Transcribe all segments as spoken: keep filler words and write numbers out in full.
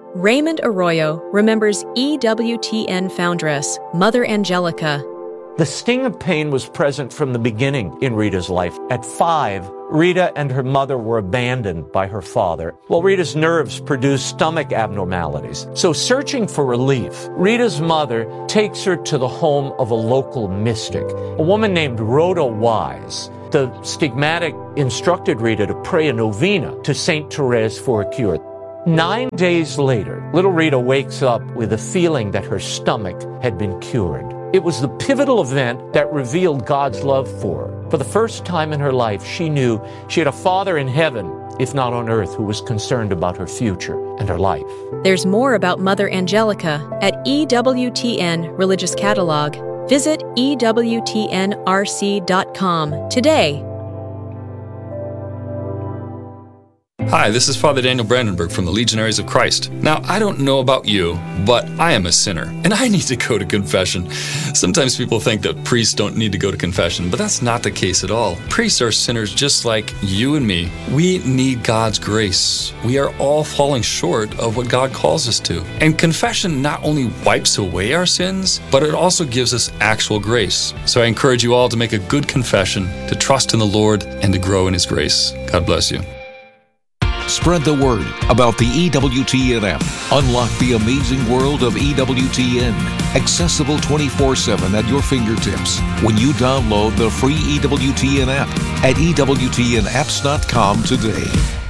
Raymond Arroyo remembers E W T N foundress, Mother Angelica. The sting of pain was present from the beginning in Rita's life. At five, Rita and her mother were abandoned by her father, while Rita's nerves produced stomach abnormalities. So searching for relief, Rita's mother takes her to the home of a local mystic, a woman named Rhoda Wise. The stigmatic instructed Rita to pray a novena to Saint Therese for a cure. Nine days later, little Rita wakes up with a feeling that her stomach had been cured. It was the pivotal event that revealed God's love for her. For the first time in her life, she knew she had a Father in heaven, if not on earth, who was concerned about her future and her life. There's more about Mother Angelica at E W T N Religious Catalog. Visit E W T N R C dot com today. Hi, this is Father Daniel Brandenburg from the Legionaries of Christ. Now, I don't know about you, but I am a sinner, and I need to go to confession. Sometimes people think that priests don't need to go to confession, but that's not the case at all. Priests are sinners just like you and me. We need God's grace. We are all falling short of what God calls us to. And confession not only wipes away our sins, but it also gives us actual grace. So I encourage you all to make a good confession, to trust in the Lord, and to grow in His grace. God bless you. Spread the word about the E W T N app. Unlock the amazing world of E W T N. Accessible twenty-four seven at your fingertips when you download the free E W T N app at E W T N apps dot com today.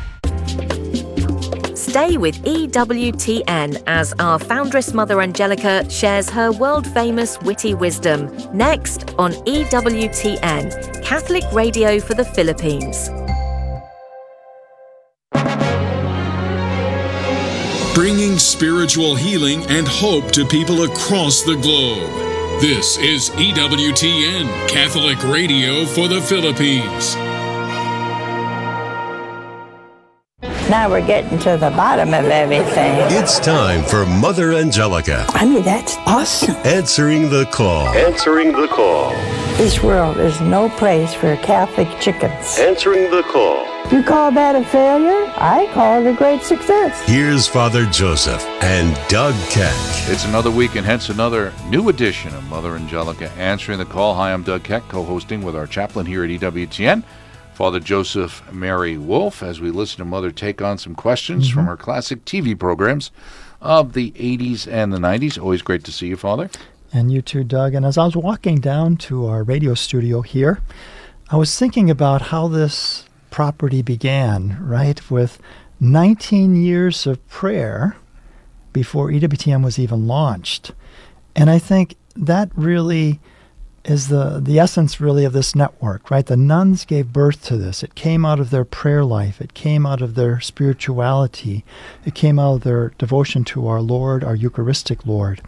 Stay with E W T N as our foundress Mother Angelica shares her world-famous witty wisdom. Next on E W T N, Catholic Radio for the Philippines. Bringing spiritual healing and hope to people across the globe. This is E W T N, Catholic Radio for the Philippines. Now we're getting to the bottom of everything. It's time for Mother Angelica. I mean, that's awesome. Answering the call. Answering the call. This world is no place for Catholic chickens. Answering the call. You call that a failure? I call it a great success. Here's Father Joseph and Doug Keck. It's another week and hence another new edition of Mother Angelica Answering the Call. Hi, I'm Doug Keck, co-hosting with our chaplain here at E W T N, Father Joseph Mary Wolf, as we listen to Mother take on some questions mm-hmm. from her classic T V programs of the eighties and the nineties. Always great to see you, Father. And you too, Doug. And as I was walking down to our radio studio here, I was thinking about how this property began, right, with nineteen years of prayer before E W T N was even launched. And I think that really is the, the essence really of this network, right? The nuns gave birth to this. It came out of their prayer life. It came out of their spirituality. It came out of their devotion to our Lord, our Eucharistic Lord.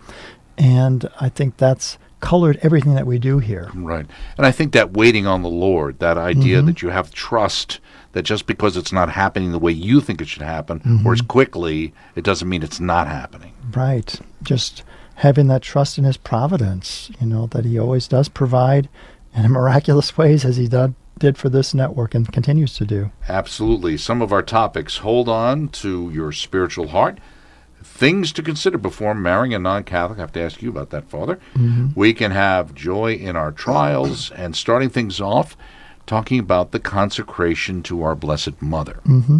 And I think that's colored everything that we do here. Right. And I think that waiting on the Lord, that idea mm-hmm. that you have trust, that just because it's not happening the way you think it should happen, mm-hmm. or as quickly, it doesn't mean it's not happening. Right. Just having that trust in His providence, you know, that He always does provide in miraculous ways as He did, did for this network and continues to do. Absolutely. Some of our topics: hold on to your spiritual heart, things to consider before marrying a non-Catholic. I have to ask you about that, Father. Mm-hmm. We can have joy in our trials, and starting things off, talking about the consecration to our Blessed Mother. Mm-hmm.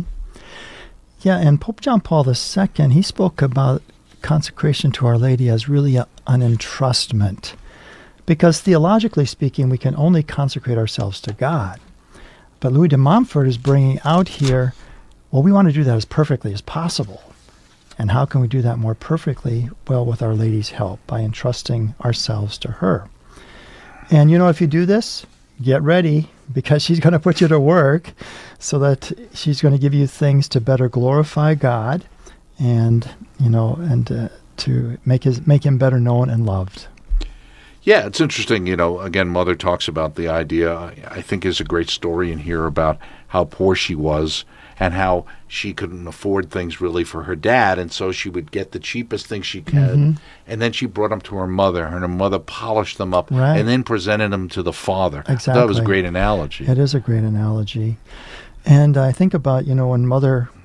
Yeah, and Pope John Paul the Second, he spoke about consecration to Our Lady as really a, an entrustment. Because theologically speaking, we can only consecrate ourselves to God. But Louis de Montfort is bringing out here, well, we want to do that as perfectly as possible. And how can we do that more perfectly? Well, with Our Lady's help, by entrusting ourselves to her. And, you know, if you do this, get ready, because she's going to put you to work so that she's going to give you things to better glorify God and, you know, and uh, to make his make him better known and loved. Yeah, it's interesting. You know, again, Mother talks about the idea, I think is a great story in here about how poor she was and how she couldn't afford things really for her dad, and so she would get the cheapest things she could, mm-hmm. and then she brought them to her mother, and her mother polished them up, right. and then presented them to the Father. Exactly. That was a great analogy. It is a great analogy. And I think about, you know, when Mother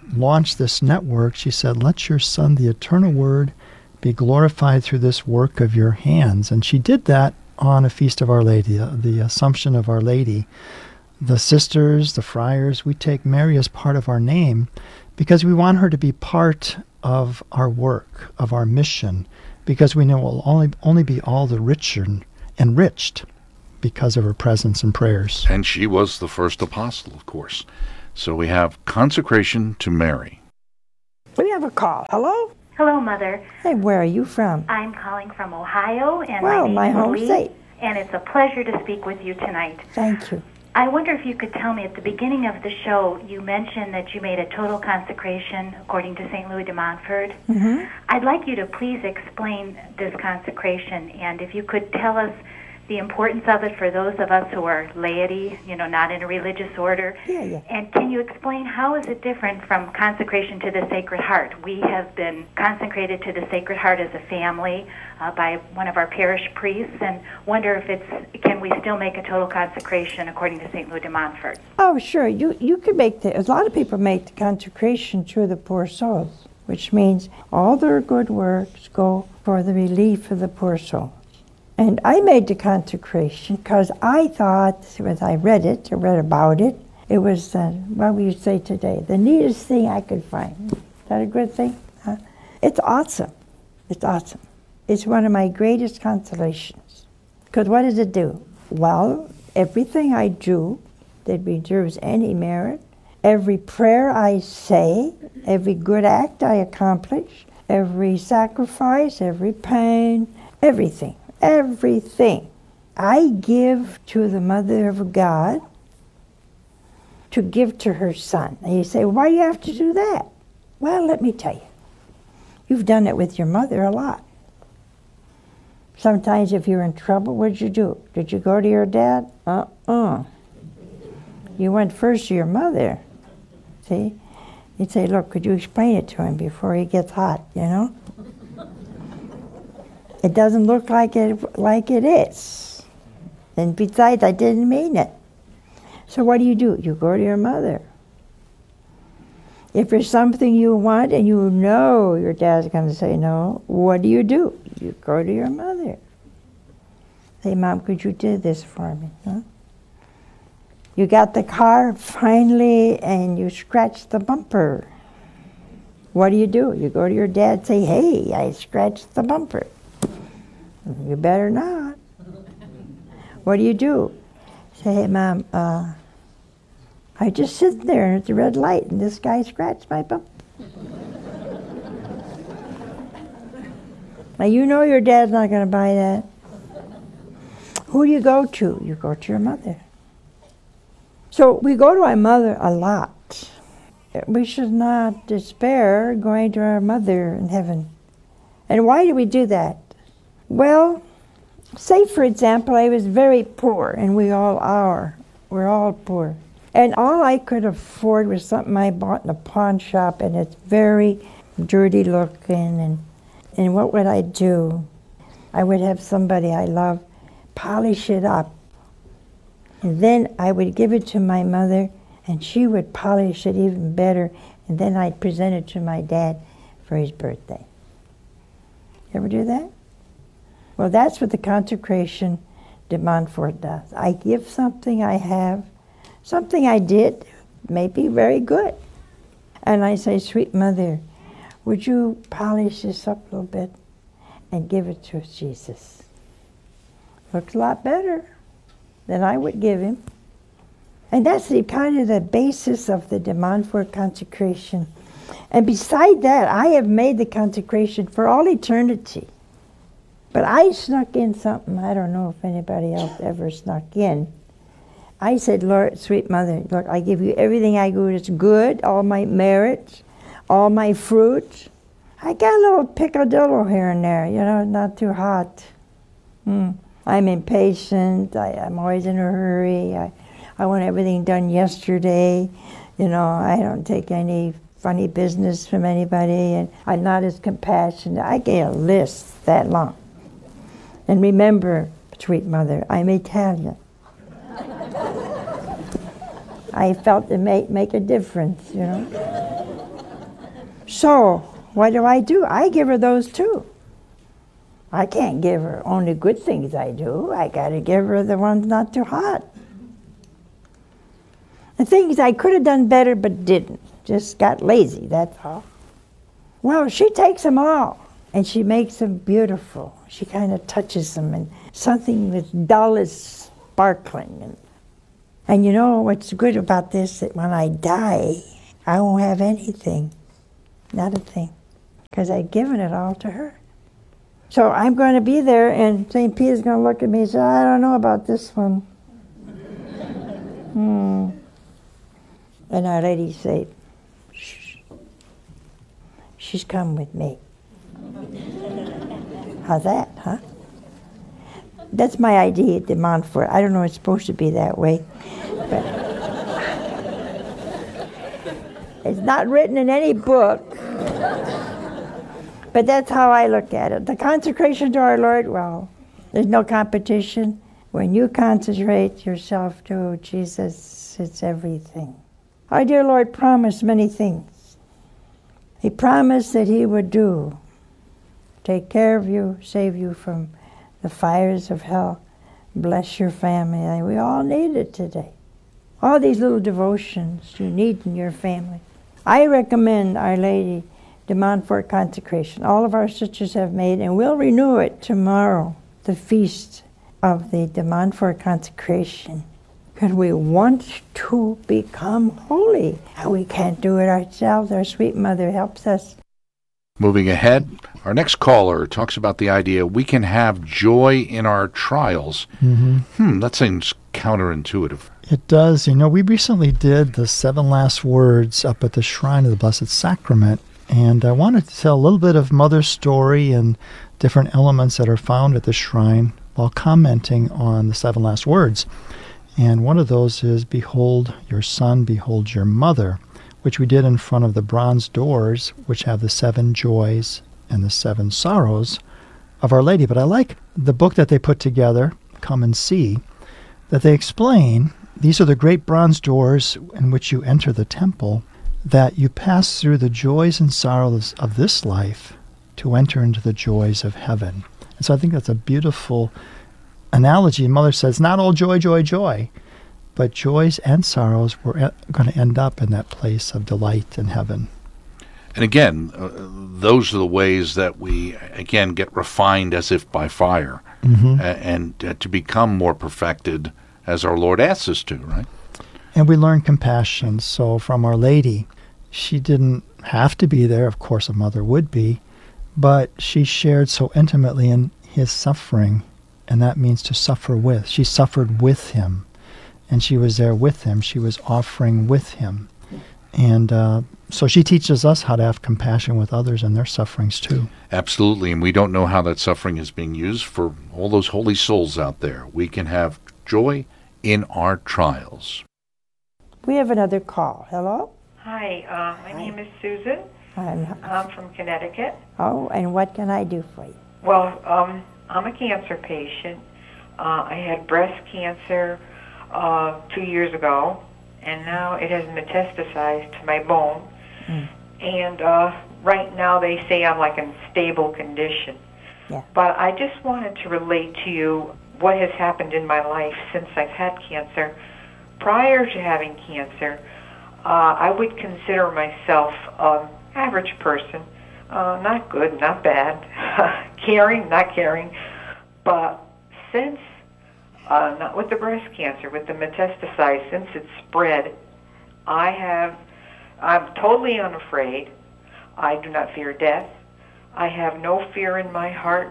launched this network, she said, "Let your Son, the eternal Word, be glorified through this work of your hands." And she did that on a feast of Our Lady, uh, the Assumption of Our Lady. The sisters, the friars, we take Mary as part of our name because we want her to be part of our work, of our mission, because we know we'll only, only be all the richer, enriched because of her presence and prayers. And she was the first apostle, of course. So we have consecration to Mary. We have a call. Hello? Hello, Mother. Hey, where are you from? I'm calling from Ohio, and well, my name my is home Lee, state. And it's a pleasure to speak with you tonight. Thank you. I wonder if you could tell me, at the beginning of the show, you mentioned that you made a total consecration according to Saint Louis de Montfort. Mm-hmm. I'd like you to please explain this consecration, and if you could tell us the importance of it for those of us who are laity, you know, not in a religious order. Yeah, yeah. And can you explain how is it different from consecration to the Sacred Heart? We have been consecrated to the Sacred Heart as a family uh, by one of our parish priests, and wonder if it's, can we still make a total consecration according to Saint Louis de Montfort? Oh, sure. You you could make the, a lot of people make the consecration to the poor souls, which means all their good works go for the relief of the poor soul. And I made the consecration because I thought, as I read it, or read about it, it was, uh, what would you say today, the neatest thing I could find. Is that a good thing? Huh? It's awesome. It's awesome. It's one of my greatest consolations. Because what does it do? Well, everything I do that deserves any merit, every prayer I say, every good act I accomplish, every sacrifice, every pain, everything. Everything I give to the Mother of God to give to her Son. And you say, well, why do you have to do that? Well, let me tell you. You've done it with your mother a lot. Sometimes if you're in trouble, what did you do? Did you go to your dad? Uh-uh. You went first to your mother. See? You'd say, look, could you explain it to him before he gets hot, you know? It doesn't look like it like it is. And besides, I didn't mean it. So what do you do? You go to your mother. If there's something you want and you know your dad's going to say no, what do you do? You go to your mother. Say, Mom, could you do this for me? Huh? You got the car finally and you scratched the bumper. What do you do? You go to your dad and say, hey, I scratched the bumper. You better not. What do you do? Say, hey, Mom, uh, I just sit there at the red light and this guy scratched my bump. Now, you know your dad's not going to buy that. Who do you go to? You go to your mother. So we go to our mother a lot. We should not despair going to our mother in heaven. And why do we do that? Well, say for example, I was very poor, and we all are. We're all poor. And all I could afford was something I bought in a pawn shop, and it's very dirty looking. And, and what would I do? I would have somebody I love polish it up. And then I would give it to my mother, and she would polish it even better, and then I'd present it to my dad for his birthday. You ever do that? Well, that's what the consecration de Montfort does. I give something I have, something I did, maybe very good. And I say, sweet mother, would you polish this up a little bit and give it to Jesus? Looks a lot better than I would give him. And that's the kind of the basis of the de Montfort consecration. And beside that, I have made the consecration for all eternity. But I snuck in something, I don't know if anybody else ever snuck in. I said, Lord, sweet mother, look, I give you everything I do that's good, all my merits, all my fruit. I got a little picadillo here and there, you know, not too hot. Mm. I'm impatient, I, I'm always in a hurry, I, I want everything done yesterday. You know, I don't take any funny business from anybody, and I'm not as compassionate. I get a list that long. And remember, sweet mother, I'm Italian. I felt it may make a difference, you know. So, what do I do? I give her those too. I can't give her only good things I do. I got to give her the ones not too hot. The things I could have done better but didn't. Just got lazy, that's all. Well, she takes them all and she makes them beautiful. She kind of touches them and something that's dull is sparkling. And, and you know what's good about this, that when I die, I won't have anything, not a thing, because I've given it all to her. So I'm going to be there, and Saint Peter's going to look at me and say, I don't know about this one. hmm. And Our Lady say, shh, she's come with me. How's that, huh? That's my idea at the Montfort. I don't know it's supposed to be that way. But it's not written in any book. But that's how I look at it. The consecration to our Lord, well, there's no competition. When you consecrate yourself to Jesus, it's everything. Our dear Lord promised many things. He promised that He would do, take care of you, save you from the fires of hell, bless your family. We all need it today. All these little devotions you need in your family. I recommend Our Lady de Montfort consecration. All of our sisters have made, and we'll renew it tomorrow, the feast of the de Montfort consecration. Because we want to become holy. And we can't do it ourselves. Our sweet mother helps us. Moving ahead, our next caller talks about the idea we can have joy in our trials. Mm-hmm. Hmm, that seems counterintuitive. It does. You know, we recently did the seven last words up at the Shrine of the Blessed Sacrament, and I wanted to tell a little bit of Mother's story and different elements that are found at the shrine while commenting on the seven last words. And one of those is, behold your son, behold your mother, which we did in front of the bronze doors, which have the seven joys and the seven sorrows of Our Lady. But I like the book that they put together, Come and See, that they explain these are the great bronze doors in which you enter the temple, that you pass through the joys and sorrows of this life to enter into the joys of heaven. And so I think that's a beautiful analogy. Mother says, not all joy, joy, joy, but joys and sorrows we're going to end up in that place of delight in heaven. And again, uh, those are the ways that we, again, get refined as if by fire, mm-hmm. uh, and uh, to become more perfected as our Lord asks us to, right? And we learn compassion. So from Our Lady, she didn't have to be there. Of course, a mother would be, but she shared so intimately in His suffering, and that means to suffer with. She suffered with Him, and she was there with Him. She was offering with Him. And uh, so she teaches us how to have compassion with others and their sufferings too. Absolutely, and we don't know how that suffering is being used for all those holy souls out there. We can have joy in our trials. We have another call. Hello? Hi, uh, my Hi. name is Susan. I'm, I'm from Connecticut. Oh, and what can I do for you? Well, um, I'm a cancer patient. Uh, I had breast cancer uh, two years ago, and now it has metastasized to my bone. Mm. And uh, right now they say I'm like in stable condition. Yeah. But I just wanted to relate to you what has happened in my life since I've had cancer. Prior to having cancer, uh, I would consider myself an average person. Uh, not good, not bad. Caring, not caring. But since, uh, not with the breast cancer, with the metastasized, since it's spread, I have, I'm totally unafraid. I do not fear death. I have no fear in my heart.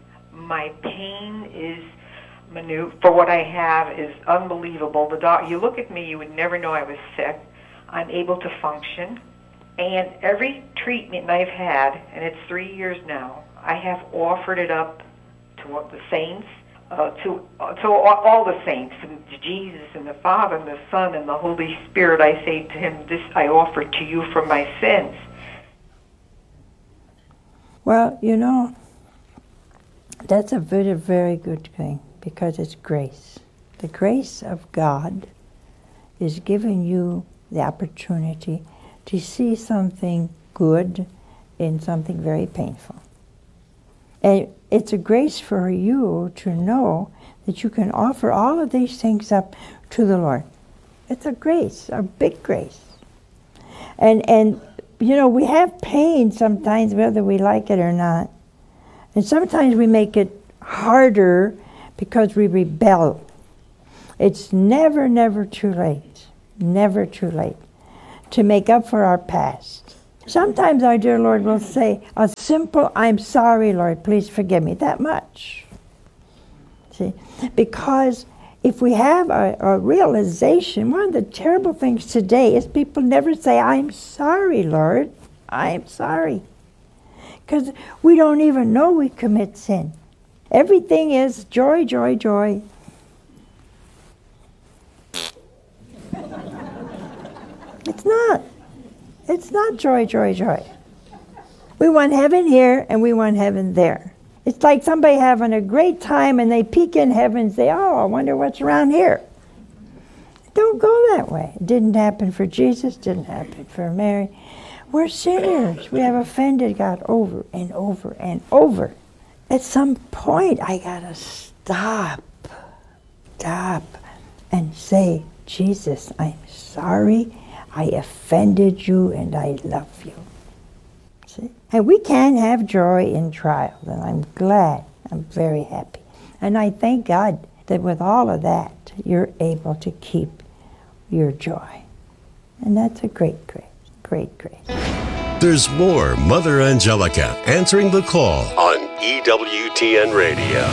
My pain is minute. For what I have is unbelievable. The doc, you look at me, you would never know I was sick. I'm able to function. And every treatment I've had, and it's three years now, I have offered it up to what the saints, uh, to uh, to all, all the saints, and to Jesus and the Father and the Son and the Holy Spirit. I say to Him, this I offer to you for my sins. Well, you know, that's a very, very good thing, because it's grace. The grace of God is giving you the opportunity to see something good in something very painful. And it's a grace for you to know that you can offer all of these things up to the Lord. It's a grace, a big grace. And, and you know, we have pain sometimes, whether we like it or not. And sometimes we make it harder because we rebel. It's never, never too late, never too late to make up for our past. Sometimes our dear Lord will say, a simple, I'm sorry, Lord, please forgive me, that much. See, because if we have a, a realization, one of the terrible things today is people never say, I'm sorry, Lord, I'm sorry. Because we don't even know we commit sin. Everything is joy, joy, joy. It's not. It's not joy, joy, joy. We want heaven here and we want heaven there. It's like somebody having a great time and they peek in heaven and say, oh, I wonder what's around here. Don't go that way. It didn't happen for Jesus, didn't happen for Mary. We're sinners. We have offended God over and over and over. At some point, I gotta stop, stop, and say, Jesus, I'm sorry. I offended you and I love you. See? And we can have joy in trials, and I'm glad. I'm very happy. And I thank God that with all of that, you're able to keep your joy. And that's a great grace, great grace. There's more Mother Angelica answering the call on E W T N Radio.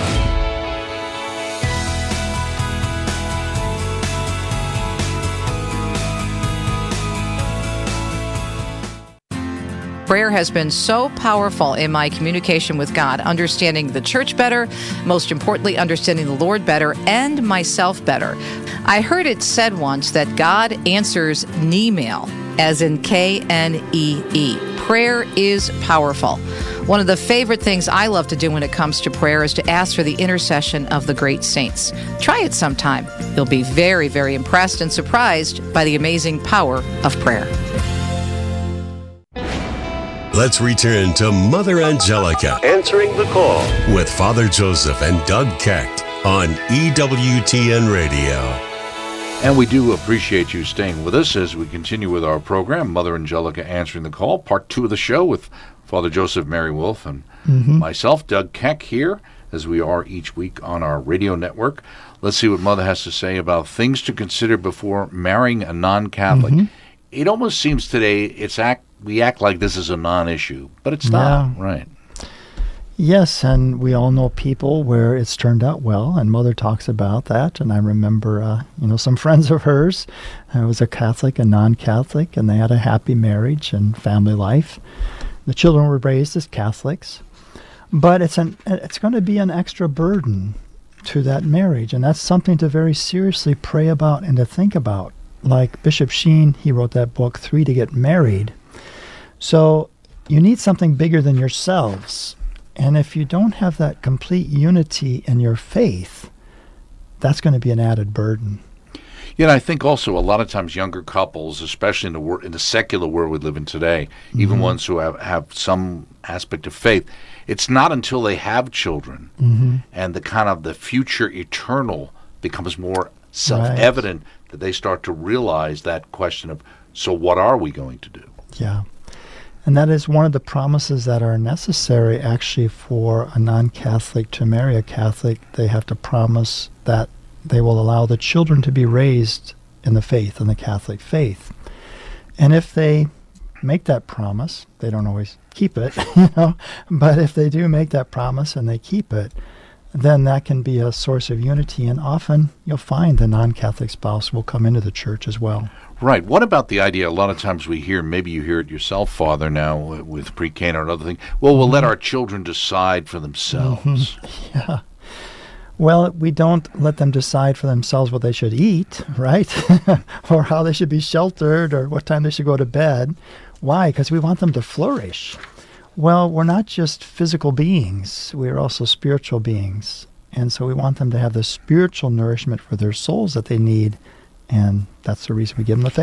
Prayer has been so powerful in my communication with God, understanding the church better, most importantly, understanding the Lord better, and myself better. I heard it said once that God answers Knee-mail, as in K N E E. Prayer is powerful. One of the favorite things I love to do when it comes to prayer is to ask for the intercession of the great saints. Try it sometime. You'll be very, very impressed and surprised by the amazing power of prayer. Let's return to Mother Angelica answering the call with Father Joseph and Doug Keck on E W T N Radio. And we do appreciate you staying with us as we continue with our program, Mother Angelica Answering the Call, part two of the show with Father Joseph Mary Wolf and mm-hmm. myself, Doug Keck, here, as we are each week on our radio network. Let's see what Mother has to say about things to consider before marrying a non-Catholic. Mm-hmm. It almost seems today it's act we act like this is a non-issue, but it's not, yeah. Right? Yes, and we all know people where it's turned out well, and Mother talks about that. And I remember, uh, you know, some friends of hers. I was a Catholic and non-Catholic, and they had a happy marriage and family life. The children were raised as Catholics, but it's an it's going to be an extra burden to that marriage, and that's something to very seriously pray about and to think about. Like Bishop Sheen, he wrote that book, Three to Get Married. So you need something bigger than yourselves. And if you don't have that complete unity in your faith, that's going to be an added burden. Yeah, and I think also a lot of times younger couples, especially in the wor- in the secular world we live in today, mm-hmm. even ones who have, have some aspect of faith, it's not until they have children mm-hmm. and the kind of the future eternal becomes more self-evident right. that they start to realize that question of, so what are we going to do? Yeah. And that is one of the promises that are necessary actually for a non-Catholic to marry a Catholic. They have to promise that they will allow the children to be raised in the faith, in the Catholic faith. And if they make that promise, they don't always keep it, you know, but if they do make that promise and they keep it, then that can be a source of unity. And often you'll find the non-Catholic spouse will come into the church as well. Right. What about the idea, a lot of times we hear, maybe you hear it yourself, Father, now with pre-Cana and other things, well, we'll mm-hmm. let our children decide for themselves. Mm-hmm. Yeah. Well, we don't let them decide for themselves what they should eat, right? Or how they should be sheltered or what time they should go to bed. Why? Because we want them to flourish. Well, we're not just physical beings. We're also spiritual beings. And so we want them to have the spiritual nourishment for their souls that they need. And that's the reason we give them the faith.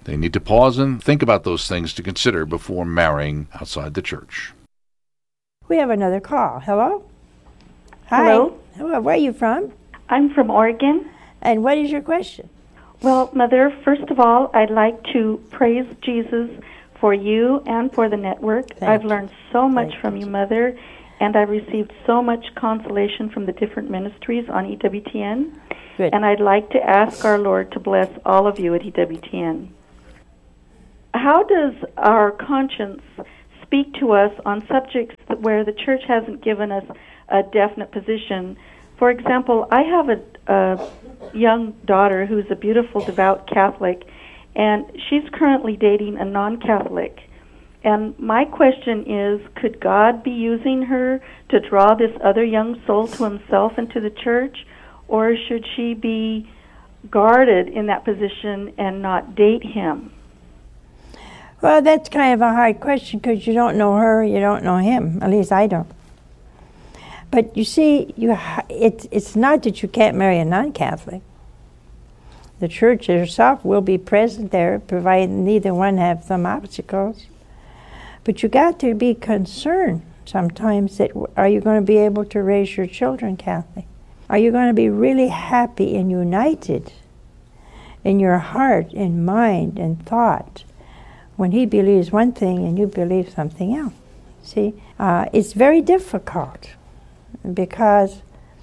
They need to pause and think about those things to consider before marrying outside the church. We have another call. Hello? Hi. Hello? Hello. Where are you from? I'm from Oregon. And what is your question? Well, Mother, first of all, I'd like to praise Jesus for you and for the network. Thank I've you. learned so much Thank from you, Mother, and I've received so much consolation from the different ministries on E W T N. Good. And I'd like to ask our Lord to bless all of you at E W T N. How does our conscience speak to us on subjects that where the church hasn't given us a definite position? For example, I have a, a young daughter who's a beautiful, devout Catholic, and she's currently dating a non-Catholic. And my question is, could God be using her to draw this other young soul to himself and to the church, or should she be guarded in that position and not date him? Well, that's kind of a hard question because you don't know her, you don't know him. At least I don't. But you see, you ha- it, it's not that you can't marry a non-Catholic. The church herself will be present there, provided neither one have some obstacles. But you got to be concerned sometimes that are you going to be able to raise your children Catholic? Are you going to be really happy and united in your heart and mind and thought when he believes one thing and you believe something else? See, uh, it's very difficult because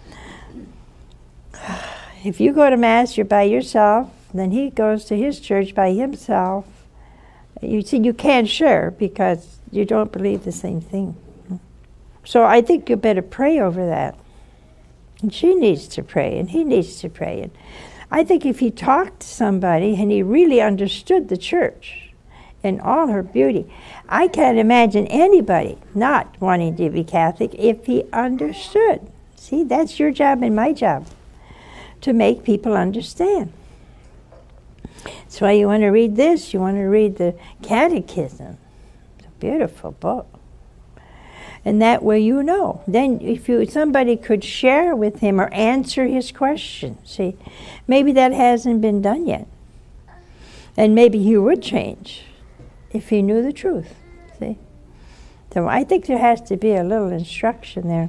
if you go to Mass, you're by yourself, then he goes to his church by himself. You see, you can't share because you don't believe the same thing. So I think you better pray over that. And she needs to pray, and he needs to pray. And I think if he talked to somebody and he really understood the church in all her beauty, I can't imagine anybody not wanting to be Catholic if he understood. See, that's your job and my job, to make people understand. That's why you want to read this. You want to read the Catechism. It's a beautiful book. And that way you know. Then if you somebody could share with him or answer his question, see, maybe that hasn't been done yet. And maybe he would change if he knew the truth, see. So I think there has to be a little instruction there.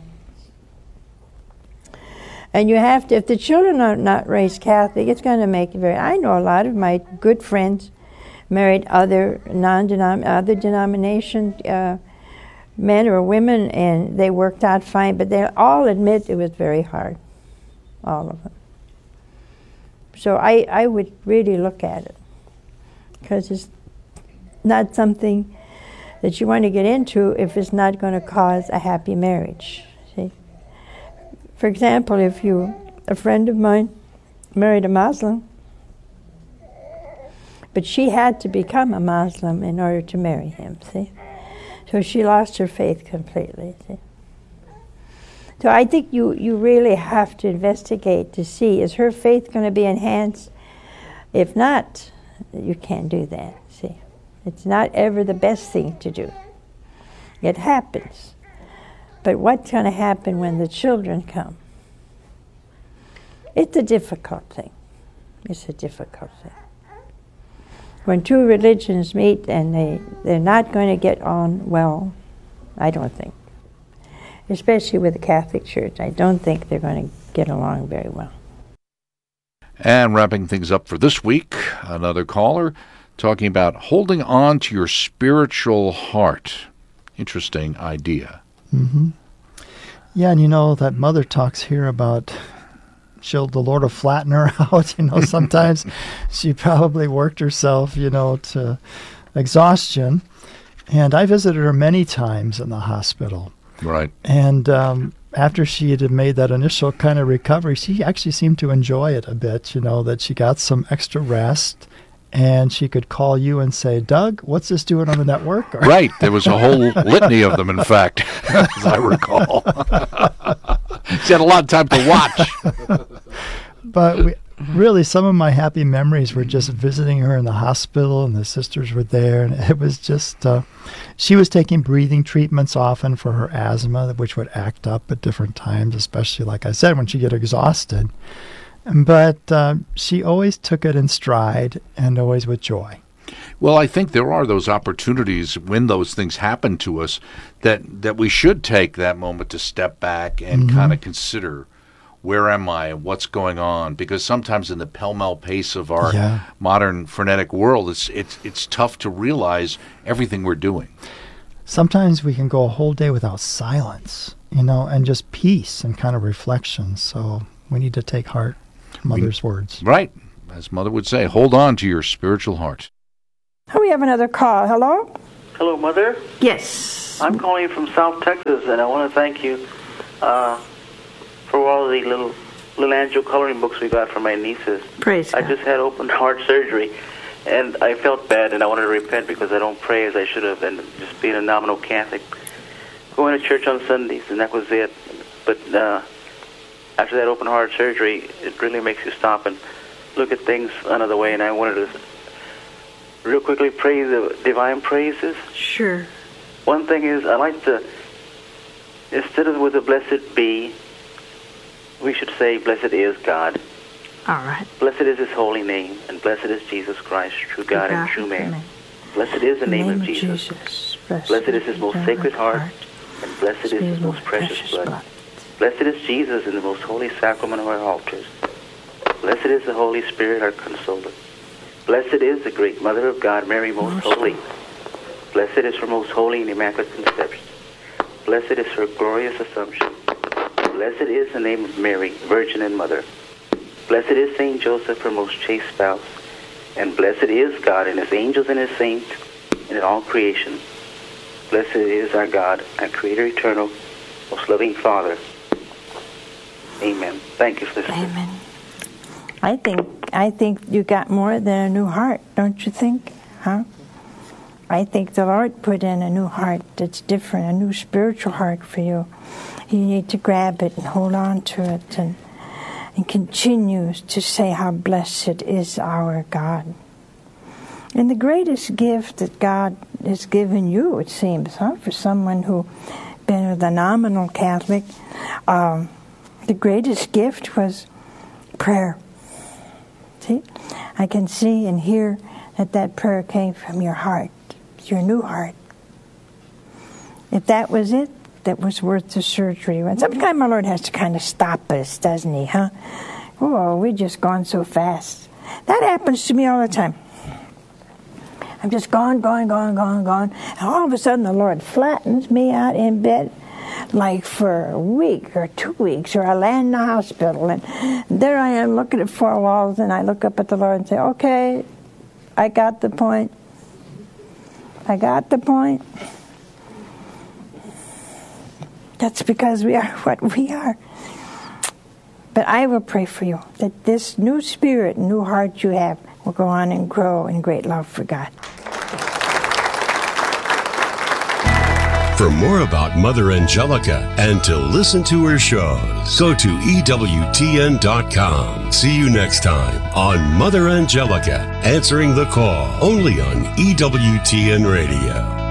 And you have to, if the children are not raised Catholic, it's going to make it very, I know a lot of my good friends married other non-denom, other denomination uh, men or women, and they worked out fine, but they all admit it was very hard, all of them. So I, I would really look at it, because it's not something that you want to get into if it's not going to cause a happy marriage. See? For example, if you, a friend of mine married a Muslim, but she had to become a Muslim in order to marry him, see? So she lost her faith completely, see? So I think you, you really have to investigate to see, is her faith going to be enhanced? If not, you can't do that, see? It's not ever the best thing to do. It happens. But what's going to happen when the children come? It's a difficult thing. It's a difficult thing. When two religions meet and they, they're not going to get on well, I don't think. Especially with the Catholic Church, I don't think they're going to get along very well. And wrapping things up for this week, another caller talking about holding on to your spiritual heart. Interesting idea. Mm-hmm. Yeah, and you know, that mother talks here about she'll, the Lord will flatten her out. You know, sometimes she probably worked herself, you know, to exhaustion. And I visited her many times in the hospital. Right. And um, after she had made that initial kind of recovery, she actually seemed to enjoy it a bit, you know, that she got some extra rest. And she could call you and say, Doug, what's this doing on the network? Or right. There was a whole litany of them, in fact, as I recall. She had a lot of time to watch. But we, really, some of my happy memories were just visiting her in the hospital, and the sisters were there. And it was just, uh, she was taking breathing treatments often for her asthma, which would act up at different times, especially, like I said, when she get exhausted. But uh, she always took it in stride and always with joy. Well, I think there are those opportunities when those things happen to us that, that we should take that moment to step back and Mhm. kind of consider, where am I and what's going on? Because sometimes in the pell-mell pace of our Yeah. modern frenetic world, it's, it's, it's tough to realize everything we're doing. Sometimes we can go a whole day without silence, you know, and just peace and kind of reflection. So we need to take heart Mother's We- words. Right. As Mother would say, hold on to your spiritual heart. Oh, we have another call. Hello? Hello, Mother. Yes. I'm calling from South Texas, and I want to thank you uh, for all the little little angel coloring books we got from my nieces. Praise I God. just had open heart surgery, and I felt bad, and I wanted to repent because I don't pray as I should have, and just being a nominal Catholic, going to church on Sundays, and that was it. But uh, after that open heart surgery, it really makes you stop and look at things another way, and I wanted to real quickly pray the divine praises. Sure. One thing is, I like to, instead of with the blessed be, we should say, blessed is God. All right. Blessed is his holy name, and blessed is Jesus Christ, true God and true man. Blessed is the name, of Jesus. Blessed, Blessed is his most sacred heart, and blessed is his most precious blood. Blessed is Jesus in the most holy sacrament of our altars. Blessed is the Holy Spirit, our consoler. Blessed is the great Mother of God, Mary, most holy. Blessed is her most holy and immaculate conception. Blessed is her glorious assumption. Blessed is the name of Mary, Virgin and Mother. Blessed is Saint Joseph, her most chaste spouse. And blessed is God and his angels and his saints and in all creation. Blessed is our God, our Creator eternal, most loving Father. Amen. Thank you for this. Amen. I think I think you got more than a new heart, don't you think? Huh? I think the Lord put in a new heart that's different, a new spiritual heart for you. You need to grab it and hold on to it and and continue to say how blessed is our God. And the greatest gift that God has given you, it seems, huh, for someone who been with a nominal Catholic, um, the greatest gift was prayer. See, I can see and hear that that prayer came from your heart, your new heart. If that was it, that was worth the surgery. And sometimes my Lord has to kind of stop us, doesn't he, huh? Oh, we've just gone so fast. That happens to me all the time. I'm just gone, going, going, going, going. And all of a sudden the Lord flattens me out in bed like for a week or two weeks, or I land in the hospital. And there I am looking at four walls, and I look up at the Lord and say, okay, I got the point. I got the point. That's because we are what we are. But I will pray for you that this new spirit, new heart you have will go on and grow in great love for God. For more about Mother Angelica and to listen to her shows, go to E W T N dot com. See you next time on Mother Angelica, answering the call, only on E W T N Radio.